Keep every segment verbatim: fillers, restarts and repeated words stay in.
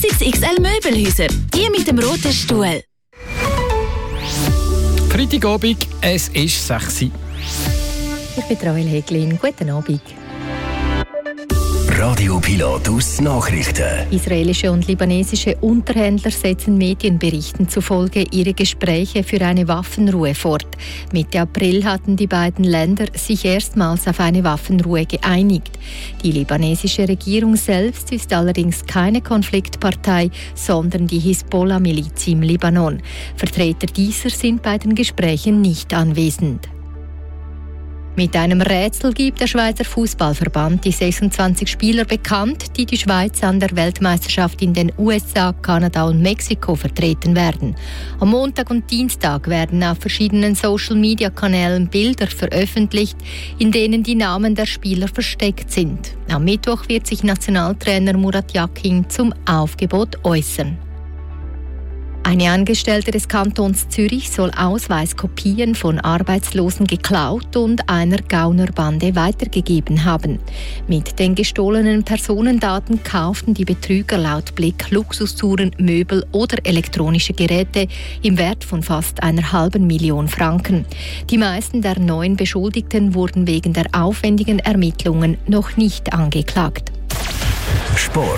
X X L Möbelhäuser. Die mit dem roten Stuhl. Freitagabend, es ist sechs. Ich bin Rael Heglin. Guten Abend. Radio Pilatus Nachrichten. Israelische und libanesische Unterhändler setzen Medienberichten zufolge ihre Gespräche für eine Waffenruhe fort. Mitte April hatten die beiden Länder sich erstmals auf eine Waffenruhe geeinigt. Die libanesische Regierung selbst ist allerdings keine Konfliktpartei, sondern die Hisbollah-Miliz im Libanon. Vertreter dieser sind bei den Gesprächen nicht anwesend. Mit einem Rätsel gibt der Schweizer Fußballverband die sechsundzwanzig Spieler bekannt, die die Schweiz an der Weltmeisterschaft in den U S A, Kanada und Mexiko vertreten werden. Am Montag und Dienstag werden auf verschiedenen Social-Media-Kanälen Bilder veröffentlicht, in denen die Namen der Spieler versteckt sind. Am Mittwoch wird sich Nationaltrainer Murat Yakin zum Aufgebot äußern. Eine Angestellte des Kantons Zürich soll Ausweiskopien von Arbeitslosen geklaut und einer Gaunerbande weitergegeben haben. Mit den gestohlenen Personendaten kauften die Betrüger laut Blick Luxustouren, Möbel oder elektronische Geräte im Wert von fast einer halben Million Franken. Die meisten der neun Beschuldigten wurden wegen der aufwendigen Ermittlungen noch nicht angeklagt. Sport.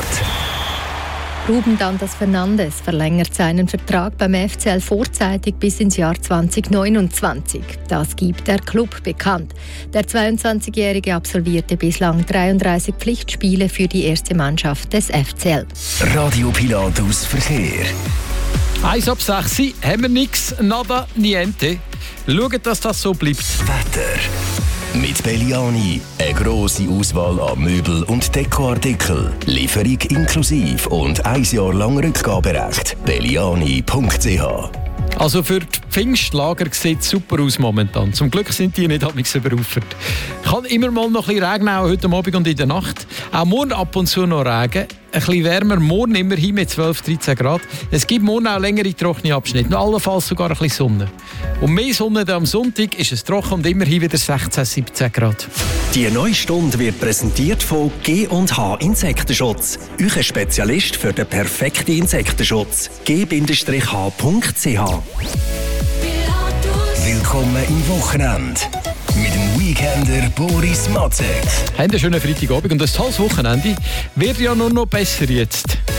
Ruben Dantas Fernandes verlängert seinen Vertrag beim F C L vorzeitig bis ins Jahr zwanzig neunundzwanzig. Das gibt der Club bekannt. Der zweiundzwanzigjährige absolvierte bislang dreiunddreißig Pflichtspiele für die erste Mannschaft des F C L. Radio Pilatus Verkehr. eins ab sechs haben wir nichts, nada, niente. Schaut, dass das so bleibt. Wetter. Mit Belliani eine grosse Auswahl an Möbel- und Dekoartikeln. Lieferung inklusive und ein Jahr lang Rückgaberecht. belliani punkt c h. Also für die Pfingstlager sieht es super aus momentan. Zum Glück sind die nicht überrufen. Kann immer mal noch ein bisschen regnen, auch heute Abend und in der Nacht. Auch morgen ab und zu noch Regen. Ein bisschen wärmer, morgen immerhin mit zwölf, dreizehn Grad. Es gibt morgen auch längere trockene Abschnitte, und allenfalls sogar ein bisschen Sonne. Und mehr Sonne am Sonntag ist es trocken und immerhin wieder sechzehn, siebzehn Grad. Die neue Stunde wird präsentiert von G und H Insektenschutz. Euer Spezialist für den perfekten Insektenschutz. g H punkt c h. Willkommen im Wochenende. Mit dem Weekender Boris Matzek. Habt einen schönen Freitagabend und ein tolles Wochenende. Wird ja nur noch besser jetzt.